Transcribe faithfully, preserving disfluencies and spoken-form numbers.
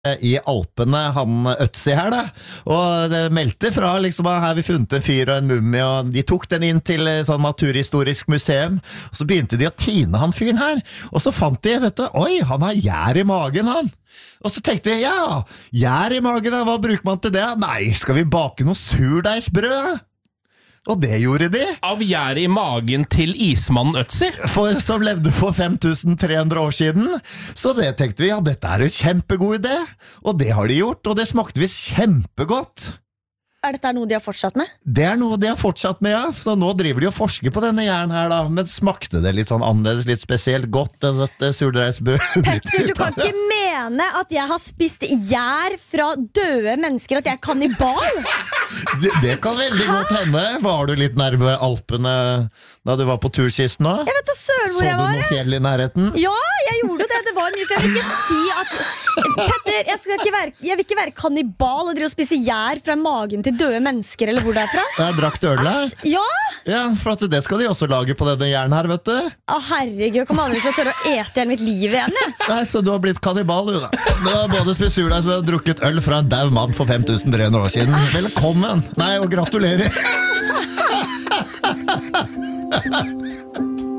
I Alpene, han Ötzi her da, og det meldte fra liksom at her vi funnet en fyr og en mumie, og de tok den inn til sånn naturhistorisk museum, og så begynte de å tine han fyren her, og så fant de, vet du, oi, han har gjær i magen han, og så tenkte de, ja, gjær i magen, hva bruker man til det? Nei, skal vi bake noe surdeigsbrød? Og det gjorde de. Av gjær i magen til ismannen Ötzi? For som levde for fem tusen tre hundre år siden. Så det tenkte vi, ja, dette er en kjempegod idé. Og det har de gjort, og det smakte visst kjempegodt. Er dette noe de har fortsatt med? Det er noe de har fortsatt med, ja. Så nå driver de og forsker på denne gjæren her da. Men smakte det litt sånn annerledes, litt spesielt godt, dette surdeigsbrød? Petter, du kan ikke mene at jeg har spist gjær fra døde mennesker, at jeg er kannibal? Det, det kan veldig Hæ? Godt hende. Var du litt nærme Alpene da du var på tur sist nå? Jeg vet da søren hvor jeg var. Så du noe fjell i nærheten? Ja, jeg gjorde det. Det var mye, for jeg vil ikke si at Petter, jeg, skal ikke være, jeg vil ikke være kannibal og drive og spise gjær fra magen til døde mennesker, eller hvor det er fra. Jeg drakk du øl her? Ja! Ja, for at det skal de også lage på denne gjæren her, vet du. Å, herregud, jeg kommer aldri til å tørre å ete igjen mitt liv igjen, jeg. Nei, så du har blitt kannibal, du da. Du har både spist surdeig og drukket øl fra en dau mann for fem tusen tre hundre år siden. Velkommen! Nei, og gratulerer!